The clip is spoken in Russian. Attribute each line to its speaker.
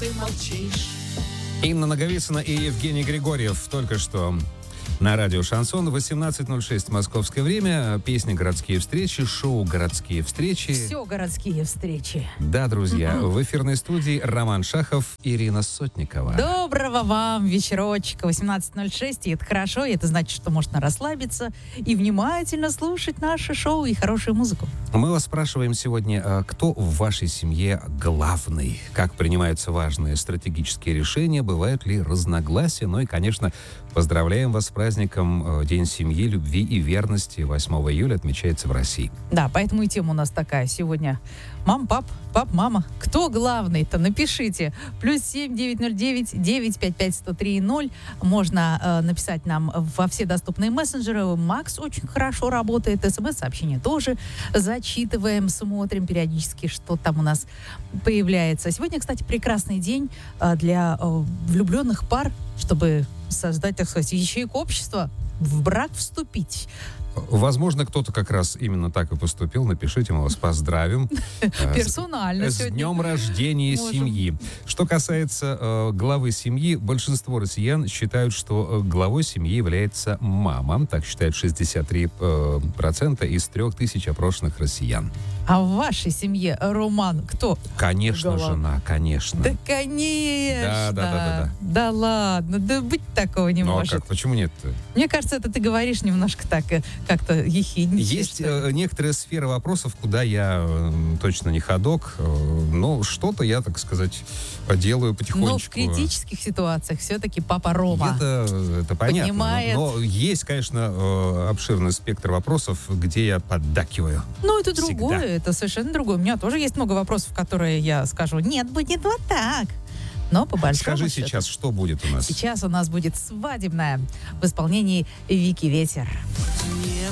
Speaker 1: ты молчишь.
Speaker 2: Инна Наговицына и Евгений Григорьев только что на радио «Шансон». 18:06 московское время. Песня «Городские встречи», шоу «Городские встречи».
Speaker 3: Все городские встречи.
Speaker 2: Да, друзья, в эфирной студии Роман Шахов, Ирина Сотникова.
Speaker 3: Доброго вам вечерочка. 18:06, и это хорошо, и это значит, что можно расслабиться и внимательно слушать наше шоу и хорошую музыку.
Speaker 2: Мы вас спрашиваем сегодня, кто в вашей семье главный? Как принимаются важные стратегические решения? Бывают ли разногласия? Ну и, конечно, поздравляем вас с праздником День семьи, любви и верности. 8 июля отмечается в России.
Speaker 3: Да, поэтому и тема у нас такая сегодня. Мам, пап, мама. Кто главный-то? Напишите. +7 909 955 103 0. Можно написать нам во все доступные мессенджеры. Макс очень хорошо работает. СМС-сообщения тоже зачитываем, смотрим периодически, что там у нас появляется. Сегодня, кстати, прекрасный день для влюбленных пар, чтобы создать, так сказать, ячейку общества, в брак вступить.
Speaker 2: Возможно, кто-то как раз именно так и поступил. Напишите, мы вас поздравим.
Speaker 3: Персонально
Speaker 2: с
Speaker 3: сегодня.
Speaker 2: днем рождения семьи. Что касается главы семьи, большинство россиян считают, что главой семьи является мама. Так считают 63% из 3000 опрошенных россиян.
Speaker 3: А в вашей семье, Роман, кто?
Speaker 2: Конечно, жена, конечно.
Speaker 3: Да, конечно.
Speaker 2: Да.
Speaker 3: Да ладно, да быть такого не
Speaker 2: Ну а
Speaker 3: может.
Speaker 2: как? Почему нет-то?
Speaker 3: Мне кажется, это ты говоришь немножко так, как-то ехидничаешь.
Speaker 2: Есть некоторая сфера вопросов, куда я точно не ходок, но что-то я, так сказать, делаю потихонечку.
Speaker 3: Но в критических ситуациях все-таки папа Рома.
Speaker 2: Это понятно.
Speaker 3: Понимает.
Speaker 2: Но есть, конечно, обширный спектр вопросов, где я поддакиваю.
Speaker 3: Ну, это
Speaker 2: Всегда.
Speaker 3: другое, это совершенно другое. У меня тоже есть много вопросов, которые я скажу, нет, будет вот так. Но по большому
Speaker 2: Скажи
Speaker 3: счету,
Speaker 2: сейчас, что будет у нас?
Speaker 3: Сейчас у нас будет свадебная в исполнении Вики Ветер.